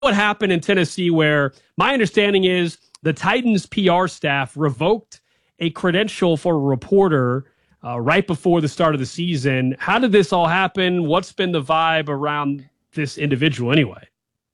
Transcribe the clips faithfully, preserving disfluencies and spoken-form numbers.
what happened in Tennessee where my understanding is the Titans P R staff revoked a credential for a reporter uh, right before the start of the season. How did this all happen? What's been the vibe around this individual anyway?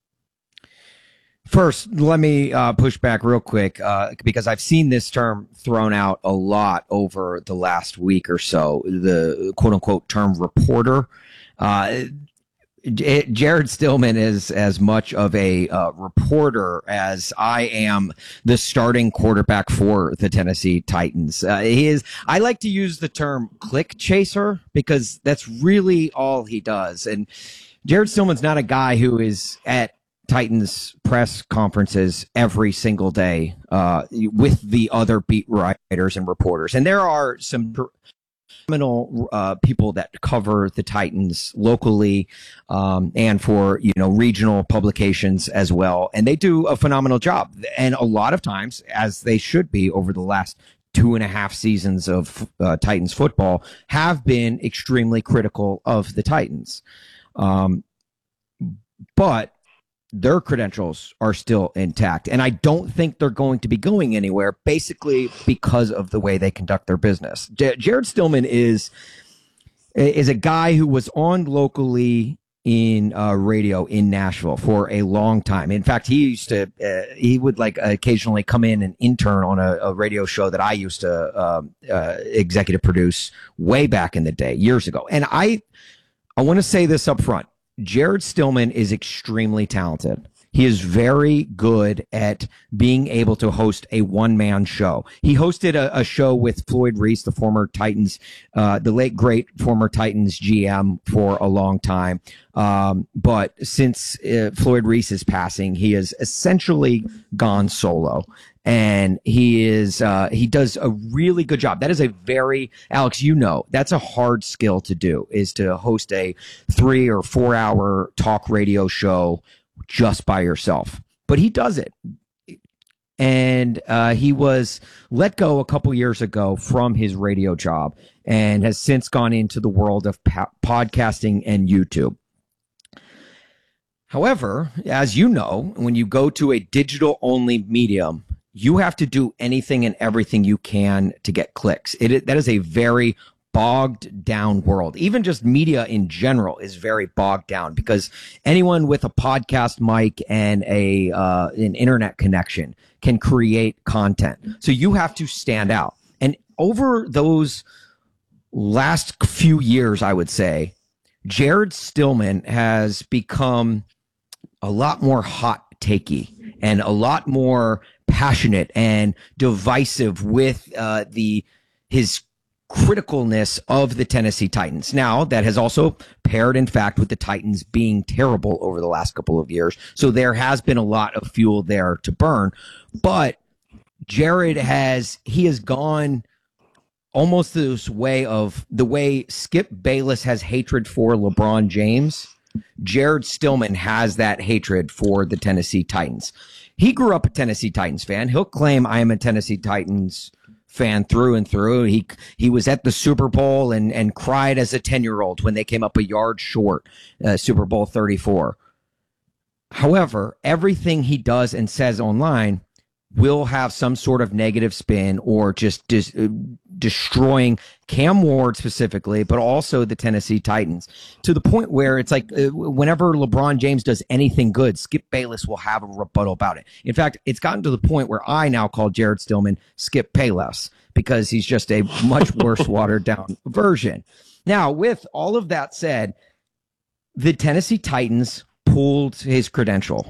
First, let me uh, push back real quick uh, because I've seen this term thrown out a lot over the last week or so, the quote-unquote term reporter. Uh, Jared Stillman is as much of a uh, reporter as I am the starting quarterback for the Tennessee Titans. Uh, he is. I like to use the term click chaser because that's really all he does. And Jared Stillman's not a guy who is at Titans press conferences every single day uh, with the other beat writers and reporters. And there are some phenomenal uh, people that cover the Titans locally um, and for, you know, regional publications as well. And they do a phenomenal job. And a lot of times, as they should be over the last two and a half seasons of uh, Titans football, have been extremely critical of the Titans. Um, but their credentials are still intact. And I don't think they're going to be going anywhere, basically because of the way they conduct their business. J- Jared Stillman is, is a guy who was on locally in uh, radio in Nashville for a long time. In fact, he used to, uh, he would like occasionally come in and intern on a, a radio show that I used to uh, uh, executive produce way back in the day, years ago. And I, I want to say this up front. Jared Stillman is extremely talented. He is very good at being able to host a one-man show. He hosted a, a show with Floyd Reese, the former Titans, uh, the late great former Titans G M for a long time. Um, but since uh, Floyd Reese's passing, he has essentially gone solo. And he is, uh, he does a really good job. That is a very, Alex, you know, that's a hard skill to do, is to host a three or four hour talk radio show just by yourself. But he does it. And uh, he was let go a couple years ago from his radio job and has since gone into the world of po- podcasting and YouTube. However, as you know, when you go to a digital only medium, you have to do anything and everything you can to get clicks. It, that is a very bogged down world. Even just media in general is very bogged down because anyone with a podcast mic and a uh, an internet connection can create content. So you have to stand out. And over those last few years, I would say, Jared Stillman has become a lot more hot takey and a lot more passionate and divisive with uh, the his criticalness of the Tennessee Titans. Now, that has also paired, in fact, with the Titans being terrible over the last couple of years. So there has been a lot of fuel there to burn. But Jared has, he has gone almost this way of the way Skip Bayless has hatred for LeBron James. Jared Stillman has that hatred for the Tennessee Titans. He grew up a Tennessee Titans fan. He'll claim I am a Tennessee Titans fan through and through. He he was at the Super Bowl and, and cried as a ten-year-old when they came up a yard short, uh, Super Bowl thirty-four. However, everything he does and says online will have some sort of negative spin or just dis- uh, destroying Cam Ward specifically, but also the Tennessee Titans, to the point where it's like uh, whenever LeBron James does anything good, Skip Bayless will have a rebuttal about it. In fact, it's gotten to the point where I now call Jared Stillman Skip Bayless because he's just a much worse watered down version. Now, with all of that said, the Tennessee Titans pulled his credential.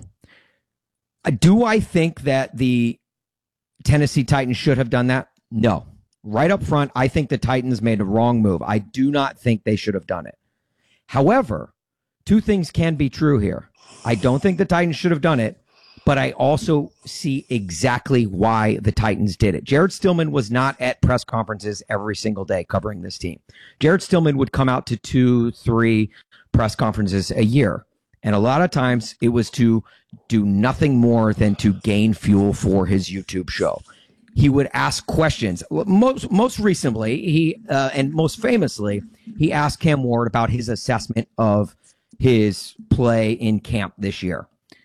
Do I think that the Tennessee Titans should have done that? No. Right up front, I think the Titans made a wrong move. I do not think they should have done it. However, two things can be true here. I don't think the Titans should have done it, but I also see exactly why the Titans did it. Jared Stillman was not at press conferences every single day covering this team. Jared Stillman would come out to two, three press conferences a year. And a lot of times it was to do nothing more than to gain fuel for his YouTube show. He would ask questions. Most most recently, he uh, and most famously, he asked Cam Ward about his assessment of his play in camp this year.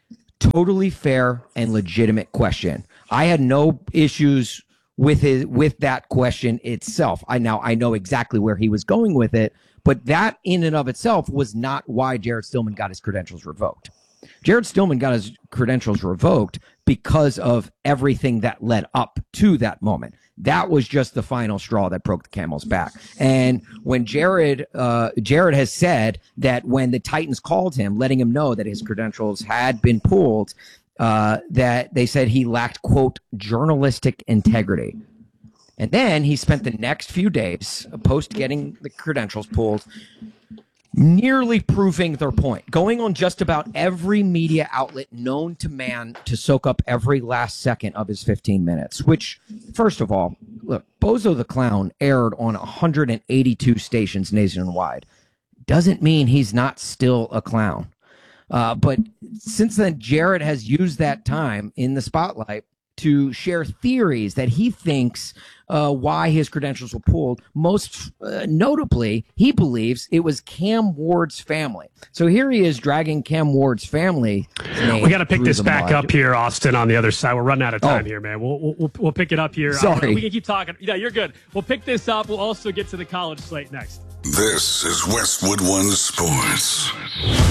totally fair and legitimate question. I had no issues with his with that question itself. I now I know exactly where he was going with it, but that in and of itself was not why Jarrett Stillman got his credentials revoked. Jarrett Stillman got his credentials revoked because of everything that led up to that moment. That was just the final straw that broke the camel's back. And when Jarrett, uh, Jarrett has said that when the Titans called him, letting him know that his credentials had been pulled, uh, that they said he lacked, quote, journalistic integrity. And then he spent the next few days post getting the credentials pulled, nearly proving their point, going on just about every media outlet known to man to soak up every last second of his fifteen minutes, which, first of all, look, Bozo the Clown aired on one hundred eighty-two stations nationwide. Doesn't mean he's not still a clown. Uh, but since then, Jarrett has used that time in the spotlight to share theories that he thinks uh, why his credentials were pulled. Most uh, notably, he believes it was Cam Ward's family. So here he is dragging Cam Ward's family. We got to pick this back mud. up here, Austin, on the other side. We're running out of time oh. here, man. We'll, we'll we'll pick it up here. Sorry. Uh, we can keep talking. Yeah, you're good. We'll pick this up. We'll also get to the college slate next. This is Westwood One Sports.